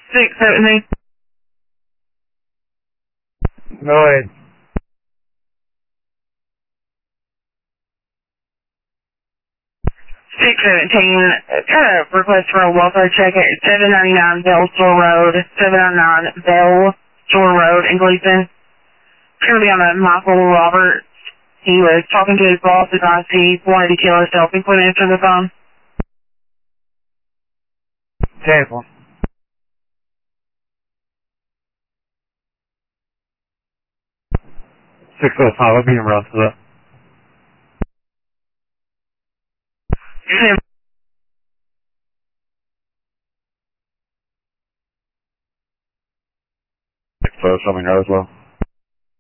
617. Go ahead. 617, request for a welfare check at 799 Bell Store Road, 799 Bell Store Road in Gleason. Currently on a Michael Roberts. He was talking to his boss about he wanted to kill himself. He couldn't answer the phone. Cancel. 605, I'll be in route for that. So something as well.